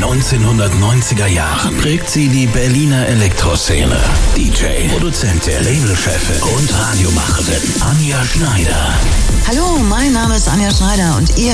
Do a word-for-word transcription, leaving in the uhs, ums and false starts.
neunzehnhundertneunziger Jahren prägt sie die Berliner Elektroszene. D J, Produzentin, Labelchefin und Radiomacherin Anja Schneider. Hallo, mein Name ist Anja Schneider und ihr